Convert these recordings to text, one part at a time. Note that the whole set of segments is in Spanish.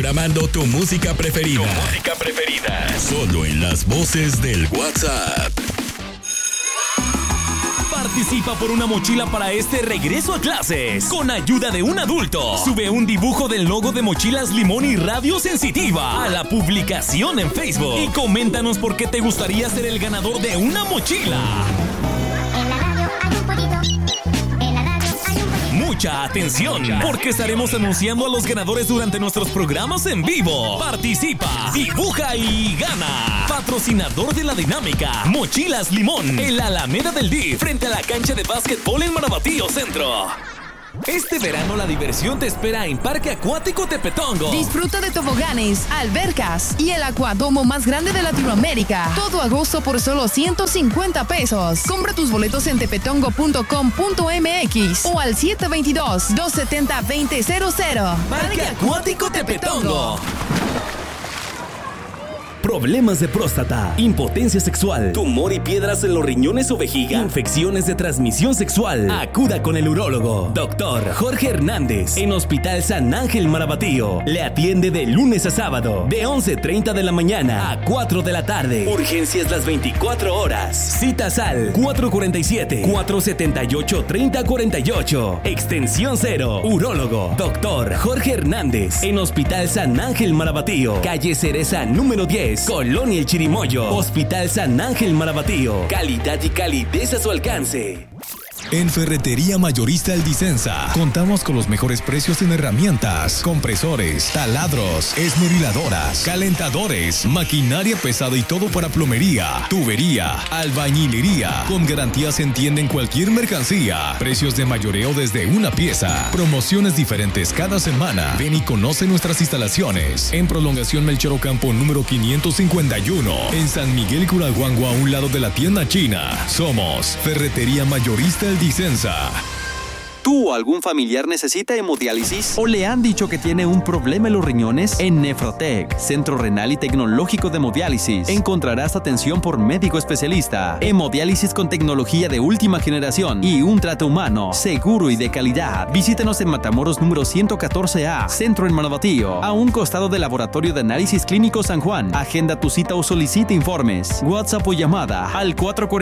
Programando tu música preferida. Solo en las voces del WhatsApp. Participa por una mochila para este regreso a clases con ayuda de un adulto. Sube un dibujo del logo de Mochilas Limón y Radio Sensitiva a la publicación en Facebook y coméntanos por qué te gustaría ser el ganador de una mochila. En la radio hay un pollito. En la radio hay un pollito. Mucha atención, porque estaremos anunciando a los ganadores durante nuestros programas en vivo. Participa, dibuja y gana. Patrocinador de la dinámica, Mochilas Limón, en la Alameda del DIF, frente a la cancha de básquetbol en Marabatío Centro. Este verano la diversión te espera en Parque Acuático Tepetongo. Disfruta de toboganes, albercas y el acuadomo más grande de Latinoamérica. Todo agosto por solo 150 pesos. Compra tus boletos en tepetongo.com.mx o al 722-270-2000. Parque Acuático Tepetongo. Problemas de próstata, impotencia sexual, tumor y piedras en los riñones o vejiga, infecciones de transmisión sexual. Acuda con el urólogo, Dr. Jorge Hernández, en Hospital San Ángel Marabatío. Le atiende de lunes a sábado, de 11:30 de la mañana a 4 de la tarde. Urgencias las 24 horas. Citas al 447-478-3048. Extensión 0. Urólogo, Dr. Jorge Hernández, en Hospital San Ángel Marabatío. Calle Cereza número 10. Colonia El Chirimoyo. Hospital San Ángel Marabatío. Calidad y calidez a su alcance. En Ferretería Mayorista El Disensa contamos con los mejores precios en herramientas, compresores, taladros, esmeriladoras, calentadores, maquinaria pesada y todo para plomería, tubería, albañilería. Con garantías se entienden cualquier mercancía. Precios de mayoreo desde una pieza. Promociones diferentes cada semana. Ven y conoce nuestras instalaciones. En Prolongación Melchor Ocampo número 551. En San Miguel Curaguango, a un lado de la tienda china. Somos Ferretería Mayorista El Disensa. ¿Tú o algún familiar necesita hemodiálisis? ¿O le han dicho que tiene un problema en los riñones? En Nefrotec, Centro Renal y Tecnológico de Hemodiálisis, encontrarás atención por médico especialista, hemodiálisis con tecnología de última generación y un trato humano, seguro y de calidad. Visítanos en Matamoros número 114A, Centro en Marabatío, a un costado del Laboratorio de Análisis Clínico San Juan. Agenda tu cita o solicita informes. WhatsApp o llamada al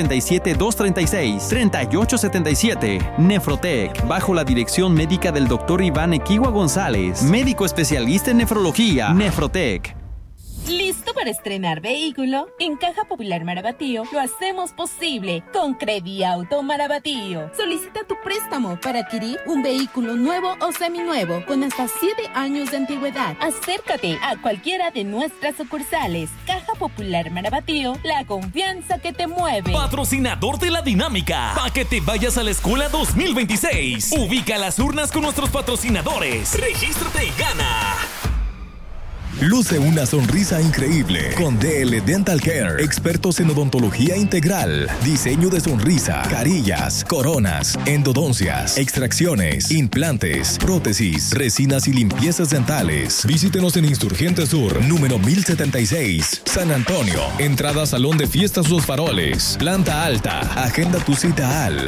447-236-3877. Nefrotec, bajo la dirección médica del Dr. Iván Equigua González, médico especialista en nefrología. Nefrotec. ¿Listo para estrenar vehículo? En Caja Popular Marabatío lo hacemos posible con Crediauto Marabatío. Solicita tu préstamo para adquirir un vehículo nuevo o seminuevo con hasta 7 años de antigüedad. Acércate a cualquiera de nuestras sucursales. Caja Popular Marabatío, la confianza que te mueve. Patrocinador de la dinámica, para que te vayas a la escuela 2026. Ubica las urnas con nuestros patrocinadores. Regístrate y gana. Luce una sonrisa increíble con DL Dental Care, expertos en odontología integral, diseño de sonrisa, carillas, coronas, endodoncias, extracciones, implantes, prótesis, resinas y limpiezas dentales. Visítenos en Insurgente Sur, número 1076, San Antonio. Entrada Salón de Fiestas Los Faroles, planta alta. Agenda tu cita al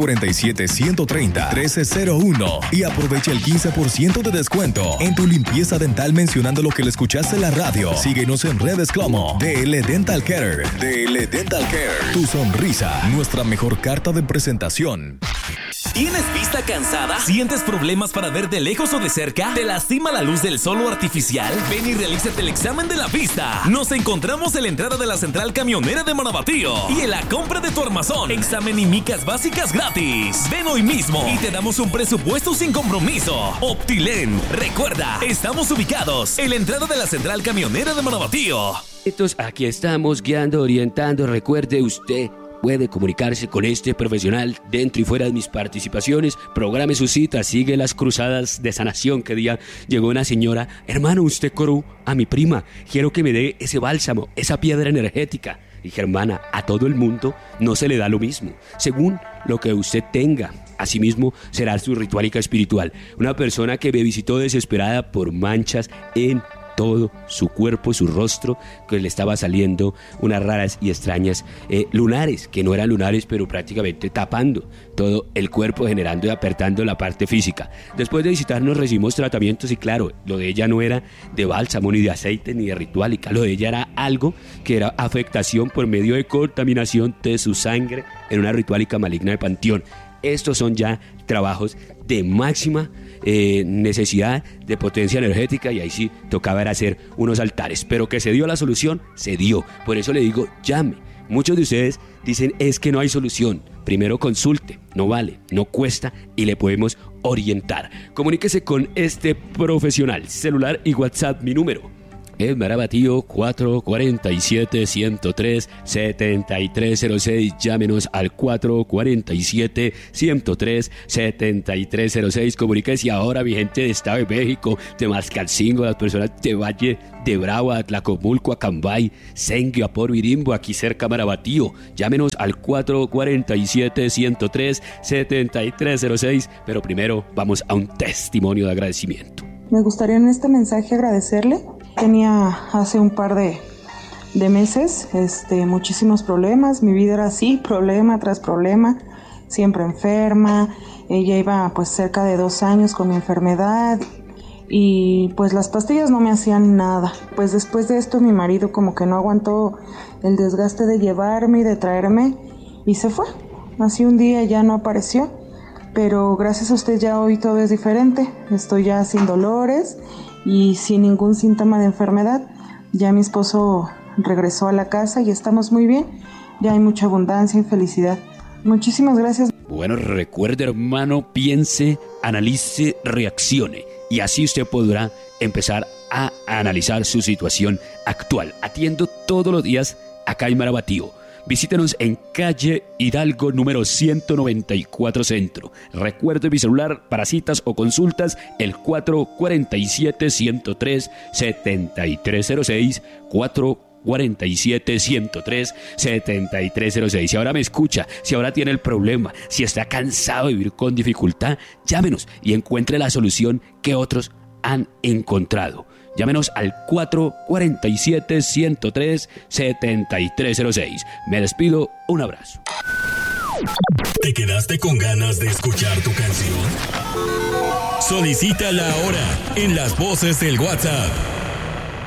447-130-1301 y aprovecha el 15% de descuento en tu limpieza dental mencionando lo que les escuchaste en la radio. Síguenos en redes como DL Dental Care. DL Dental Care. Tu sonrisa, nuestra mejor carta de presentación. ¿Tienes vista cansada? ¿Sientes problemas para ver de lejos o de cerca? ¿Te lastima la luz del sol o artificial? Ven y realízate el examen de la vista. Nos encontramos en la entrada de la Central Camionera de Marabatío y en la compra de tu armazón. Examen y micas básicas gratis. Ven hoy mismo y te damos un presupuesto sin compromiso. Optilen. Recuerda, estamos ubicados en la entrada de la Central Camionera de Marabatío. Aquí estamos guiando, orientando. Recuerde, usted puede comunicarse con este profesional dentro y fuera de mis participaciones. Programe su cita, sigue las cruzadas de sanación. Que día llegó una señora: hermano, usted curó a mi prima, quiero que me dé ese bálsamo, esa piedra energética. Dije: hermana, a todo el mundo no se le da lo mismo, según lo que usted tenga. Asimismo será su ritualica espiritual. Una persona que me visitó desesperada por manchas en todo su cuerpo, su rostro, que le estaba saliendo unas raras y extrañas lunares, que no eran lunares, pero prácticamente tapando todo el cuerpo, generando y apretando la parte física. Después de visitarnos recibimos tratamientos y claro, lo de ella no era de bálsamo, ni de aceite, ni de ritualica, lo de ella era algo que era afectación por medio de contaminación de su sangre en una ritualica maligna de panteón. Estos son ya trabajos de máxima necesidad de potencia energética y ahí sí tocaba hacer unos altares, pero que se dio la solución, se dio. Por eso le digo, llame. Muchos de ustedes dicen es que no hay solución. Primero consulte, no vale, no cuesta y le podemos orientar. Comuníquese con este profesional. Celular y WhatsApp, mi número es Marabatío 447-103-7306. Llámenos al 447-103-7306. Comuníquese ahora, mi gente de Estado de México, de Mascalcingo, las personas de Valle de Brava, Tlacomulco, Acambay, Sengue, Aporo, Irimbo, aquí cerca Marabatío. Llámenos al 447-103-7306. Pero primero vamos a un testimonio de agradecimiento. Me gustaría en este mensaje agradecerle. Tenía hace un par de meses muchísimos problemas. Mi vida era así, problema tras problema, siempre enferma. Ella iba pues cerca de 2 años con mi enfermedad y pues las pastillas no me hacían nada. Pues después de esto mi marido como que no aguantó el desgaste de llevarme y de traerme y se fue. Así un día ya no apareció, pero gracias a usted ya hoy todo es diferente. Estoy ya sin dolores y sin ningún síntoma de enfermedad. Ya mi esposo regresó a la casa y estamos muy bien. Ya hay mucha abundancia y felicidad. Muchísimas gracias. Bueno, recuerde, hermano, piense, analice, reaccione. Y así usted podrá empezar a analizar su situación actual. Atiendo todos los días acá en Marabatío. Visítenos en calle Hidalgo número 194 Centro. Recuerde mi celular para citas o consultas, el 447-103-7306, 447-103-7306. Si ahora me escucha, si ahora tiene el problema, si está cansado de vivir con dificultad, llámenos y encuentre la solución que otros han encontrado. Llámenos al 447-103-7306. Me despido, un abrazo. ¿Te quedaste con ganas de escuchar tu canción? Solicítala ahora en las voces del WhatsApp